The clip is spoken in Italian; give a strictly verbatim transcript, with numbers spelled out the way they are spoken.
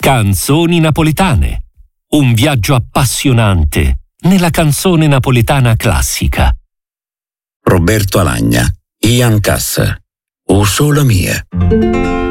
Canzoni napoletane. Un viaggio appassionante nella canzone napoletana classica. Roberto Alagna, Ian Cass, O Sola Mia.